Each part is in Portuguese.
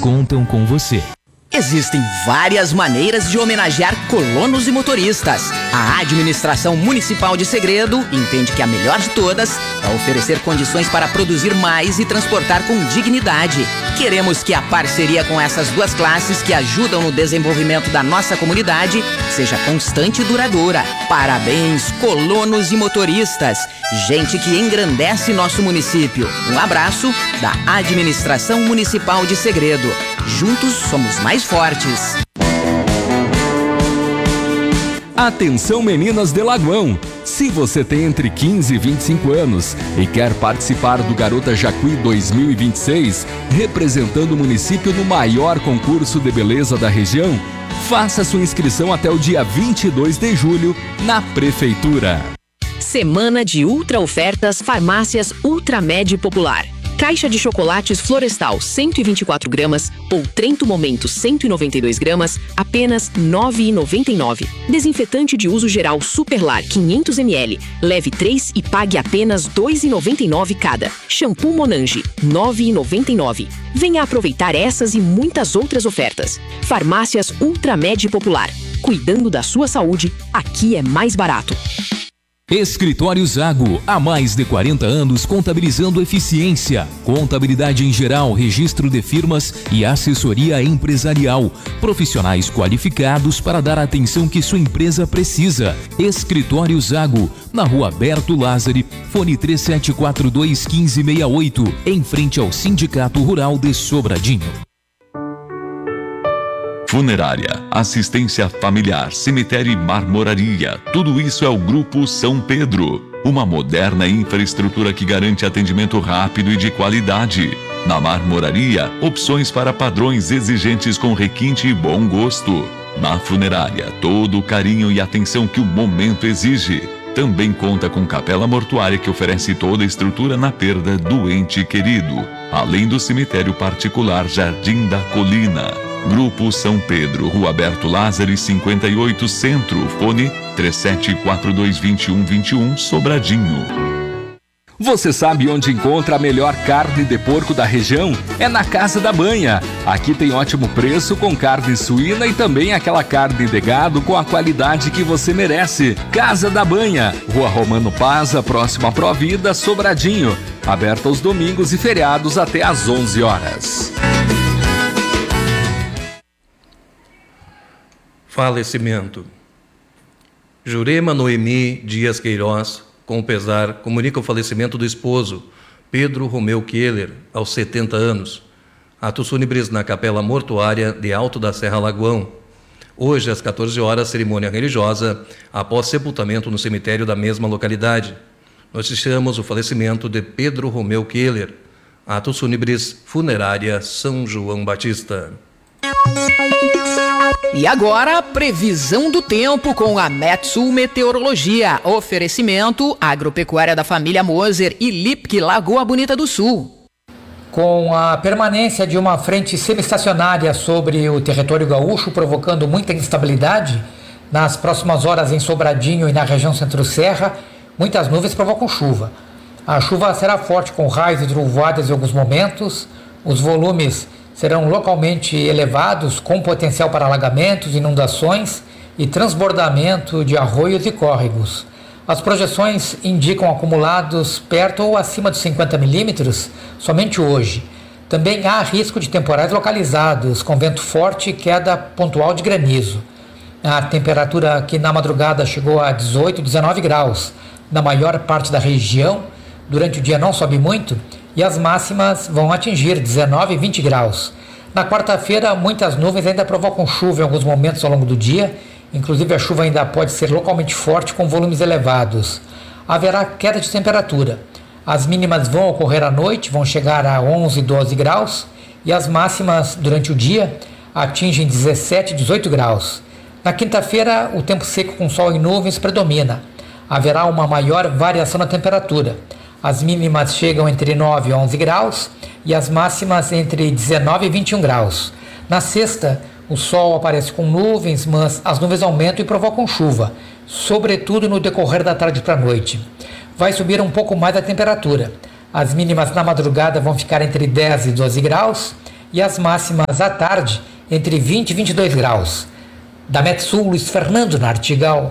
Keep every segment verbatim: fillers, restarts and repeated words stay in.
contam com você. Existem várias maneiras de homenagear colonos e motoristas. A Administração Municipal de Segredo entende que a melhor de todas é oferecer condições para produzir mais e transportar com dignidade. Queremos que a parceria com essas duas classes que ajudam no desenvolvimento da nossa comunidade seja constante e duradoura. Parabéns, colonos e motoristas, gente que engrandece nosso município. Um abraço da Administração Municipal de Segredo. Juntos somos mais fortes. Atenção, meninas de Lagoão! Se você tem entre quinze e vinte e cinco anos e quer participar do Garota Jacuí dois mil e vinte e seis, representando o município no maior concurso de beleza da região, faça sua inscrição até o dia vinte e dois de julho na Prefeitura. Semana de Ultra Ofertas Farmácias Ultramed Popular. Caixa de chocolates Florestal cento e vinte e quatro gramas ou Trento Momento cento e noventa e dois gramas, apenas nove reais e noventa e nove centavos. Desinfetante de uso geral Superlar quinhentos mililitros, leve três e pague apenas dois reais e noventa e nove centavos cada. Shampoo Monange, nove reais e noventa e nove centavos. Venha aproveitar essas e muitas outras ofertas. Farmácias Ultramed Popular. Cuidando da sua saúde, aqui é mais barato. Escritório Zago, há mais de quarenta anos contabilizando eficiência, contabilidade em geral, registro de firmas e assessoria empresarial. Profissionais qualificados para dar a atenção que sua empresa precisa. Escritório Zago, na Rua Berto Lázari, fone três sete quatro dois, um cinco seis oito, em frente ao Sindicato Rural de Sobradinho. Funerária, assistência familiar, cemitério e marmoraria. Tudo isso é o Grupo São Pedro. Uma moderna infraestrutura que garante atendimento rápido e de qualidade. Na marmoraria, opções para padrões exigentes com requinte e bom gosto. Na funerária, todo o carinho e atenção que o momento exige. Também conta com capela mortuária que oferece toda a estrutura na perda do ente querido. Além do cemitério particular Jardim da Colina. Grupo São Pedro, Rua Berto Lázari, cinquenta e oito, Centro, fone três sete quatro dois, dois um dois um, Sobradinho. Você sabe onde encontra a melhor carne de porco da região? É na Casa da Banha. Aqui tem ótimo preço com carne suína e também aquela carne de gado com a qualidade que você merece. Casa da Banha, Rua Romano Paza, próxima à Provida, Sobradinho. Aberta aos domingos e feriados até às onze horas. Falecimento. Jurema Noemi Dias Queiroz, com pesar, comunica o falecimento do esposo, Pedro Romeu Keller, aos setenta anos. Atos fúnebres na Capela Mortuária de Alto da Serra Lagoão. Hoje, às quatorze horas, cerimônia religiosa, após sepultamento no cemitério da mesma localidade. Noticiamos o falecimento de Pedro Romeu Keller. Atos fúnebres, Funerária São João Batista. E agora, previsão do tempo com a Metsul Meteorologia. Oferecimento Agropecuária da Família Moser e Lipke Lagoa Bonita do Sul. Com a permanência de uma frente semiestacionária sobre o território gaúcho, provocando muita instabilidade, nas próximas horas em Sobradinho e na região Centro-Serra, muitas nuvens provocam chuva. A chuva será forte com raios e trovoadas em alguns momentos, os volumes serão localmente elevados, com potencial para alagamentos, inundações e transbordamento de arroios e córregos. As projeções indicam acumulados perto ou acima de cinquenta milímetros somente hoje. Também há risco de temporais localizados, com vento forte e queda pontual de granizo. A temperatura aqui na madrugada chegou a dezoito, dezenove graus. Na maior parte da região, durante o dia não sobe muito, e as máximas vão atingir dezenove e vinte graus. Na quarta-feira, muitas nuvens ainda provocam chuva em alguns momentos ao longo do dia, inclusive a chuva ainda pode ser localmente forte com volumes elevados. Haverá queda de temperatura. As mínimas vão ocorrer à noite, vão chegar a onze, doze graus, e as máximas durante o dia atingem dezessete, dezoito graus. Na quinta-feira, o tempo seco com sol e nuvens predomina. Haverá uma maior variação na temperatura. As mínimas chegam entre nove e onze graus e as máximas entre dezenove e vinte e um graus. Na sexta, o sol aparece com nuvens, mas as nuvens aumentam e provocam chuva, sobretudo no decorrer da tarde para a noite. Vai subir um pouco mais a temperatura. As mínimas na madrugada vão ficar entre dez e doze graus e as máximas à tarde entre vinte e vinte e dois graus. Da Metsul, Luiz Fernando Nartigal.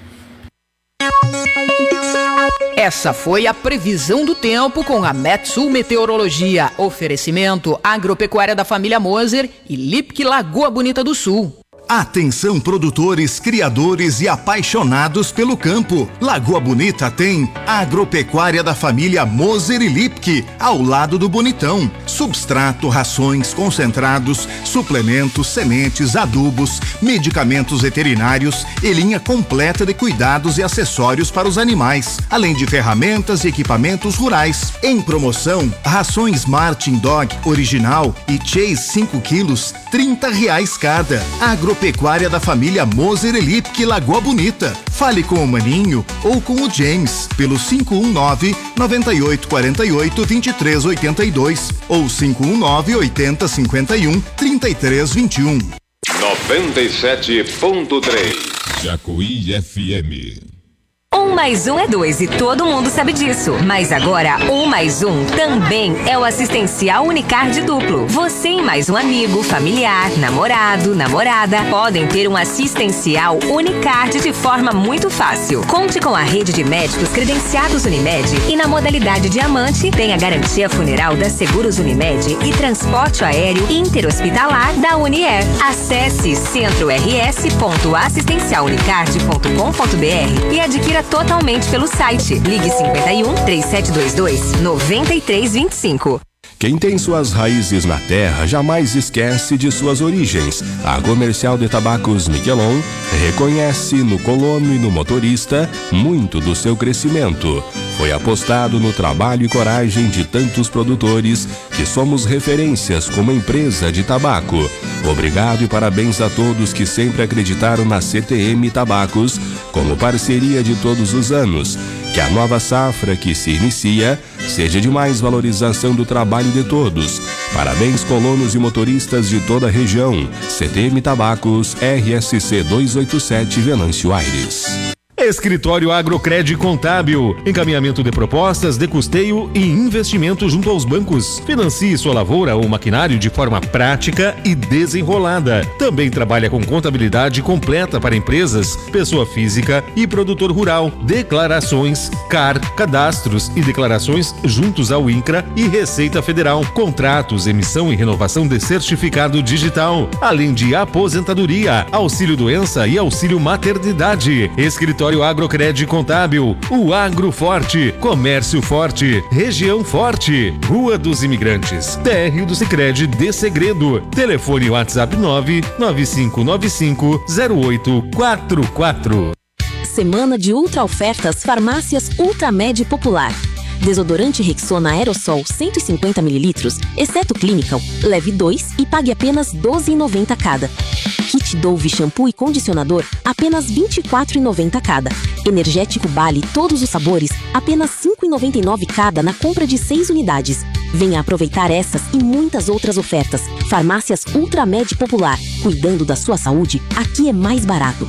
Essa foi a previsão do tempo com a Metsul Meteorologia. Oferecimento Agropecuária da Família Moser e Lipke Lagoa Bonita do Sul. Atenção, produtores, criadores e apaixonados pelo campo. Lagoa Bonita tem Agropecuária da Família Moser e Lipke, ao lado do Bonitão. Substrato, rações, concentrados, suplementos, sementes, adubos, medicamentos veterinários e linha completa de cuidados e acessórios para os animais, além de ferramentas e equipamentos rurais. Em promoção, rações Martin Dog Original e Chase cinco quilos, trinta reais cada. Agro Pecuária da Família Moser e Lipke, Lagoa Bonita. Fale com o Maninho ou com o James pelo cinco um nove, nove oito quatro oito, dois três oito dois ou cinco um nove, oito zero cinco um, três três dois um. noventa e sete ponto três Jacuí F M. Um mais um é dois e todo mundo sabe disso. Mas agora, um mais um também é o assistencial Unicard duplo. Você e mais um amigo, familiar, namorado, namorada podem ter um assistencial Unicard de forma muito fácil. Conte com a rede de médicos credenciados Unimed e na modalidade diamante tem a garantia funeral da Seguros Unimed e transporte aéreo interhospitalar da Unier. Acesse centro r s ponto assistencial unicard ponto com ponto b r e adquira totalmente pelo site. Ligue cinquenta e um, três sete dois dois, nove três dois cinco. Quem tem suas raízes na terra jamais esquece de suas origens. A Comercial de Tabacos Miquelon reconhece no colono e no motorista muito do seu crescimento. Foi apostado no trabalho e coragem de tantos produtores que somos referências como empresa de tabaco. Obrigado e parabéns a todos que sempre acreditaram na C T M Tabacos como parceria de todos os anos. Que a nova safra que se inicia seja de mais valorização do trabalho de todos. Parabéns, colonos e motoristas de toda a região. C T M Tabacos, R S C duzentos e oitenta e sete, Venâncio Aires. Escritório Agrocred Contábil, encaminhamento de propostas de custeio e investimento junto aos bancos. Financie sua lavoura ou maquinário de forma prática e desenrolada. Também trabalha com contabilidade completa para empresas, pessoa física e produtor rural. Declarações, C A R, cadastros e declarações juntos ao INCRA e Receita Federal. Contratos, emissão e renovação de certificado digital. Além de aposentadoria, auxílio doença e auxílio maternidade. Escritório Agrocred Contábil, o Agro Forte, Comércio Forte, Região Forte, Rua dos Imigrantes, térreo do Sicredi de Segredo. Telefone WhatsApp nove nove cinco nove cinco zero oito quatro quatro. Semana de ultra ofertas Farmácias Ultramed Popular. Desodorante Rexona Aerosol cento e cinquenta mililitros, exceto Clinical, leve dois e pague apenas doze reais e noventa centavos cada. Kit Dove shampoo e condicionador, apenas vinte e quatro reais e noventa centavos cada. Energético Bali todos os sabores, apenas cinco reais e noventa e nove centavos cada na compra de seis unidades. Venha aproveitar essas e muitas outras ofertas. Farmácias Ultramed Popular. Cuidando da sua saúde, aqui é mais barato.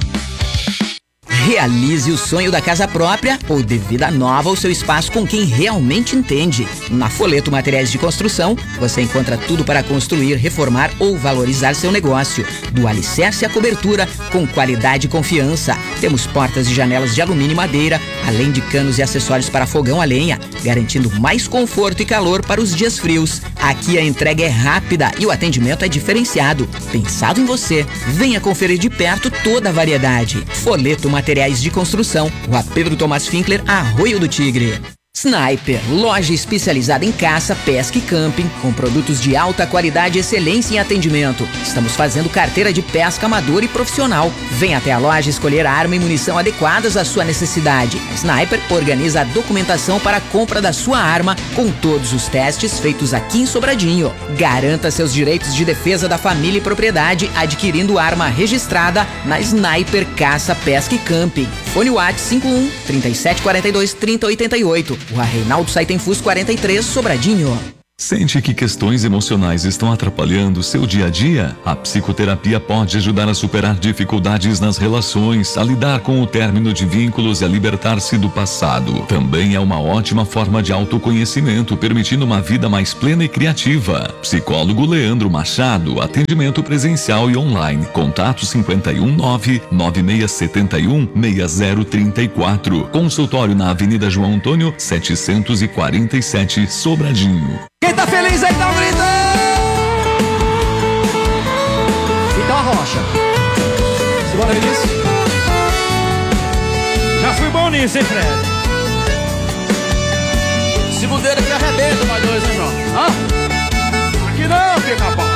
Realize o sonho da casa própria ou de vida nova ao seu espaço com quem realmente entende. Na Folheto Materiais de Construção, você encontra tudo para construir, reformar ou valorizar seu negócio. Do alicerce à cobertura, com qualidade e confiança. Temos portas e janelas de alumínio e madeira, além de canos e acessórios para fogão a lenha, garantindo mais conforto e calor para os dias frios. Aqui a entrega é rápida e o atendimento é diferenciado. Pensado em você, venha conferir de perto toda a variedade. Folheto Materiais de Construção, Rua Pedro Tomás Finkler, Arroio do Tigre. Sniper, loja especializada em caça, pesca e camping, com produtos de alta qualidade e excelência em atendimento. Estamos fazendo carteira de pesca amador e profissional. Venha até a loja escolher a arma e munição adequadas à sua necessidade. A Sniper organiza a documentação para a compra da sua arma, com todos os testes feitos aqui em Sobradinho. Garanta seus direitos de defesa da família e propriedade adquirindo arma registrada na Sniper Caça, Pesca e Camping. Fone WhatsApp cinco um, trinta e sete quarenta e dois, trinta oitenta e oito. Rua Reinaldo Saitenfus quarenta e três, Sobradinho. Sente que questões emocionais estão atrapalhando seu dia a dia? A psicoterapia pode ajudar a superar dificuldades nas relações, a lidar com o término de vínculos e a libertar-se do passado. Também é uma ótima forma de autoconhecimento, permitindo uma vida mais plena e criativa. Psicólogo Leandro Machado, atendimento presencial e online. Contato cinco um nove, nove seis sete um, seis zero três quatro. Consultório na Avenida João Antônio, setecentos e quarenta e sete, Sobradinho. Quem tá feliz aí, dá um grito! Então a rocha. Simbora, Vinícius. Já fui bom nisso, hein, Fred? Segundeira que arrebenta nós dois, hein, João? Hã? Aqui não, pica-pau.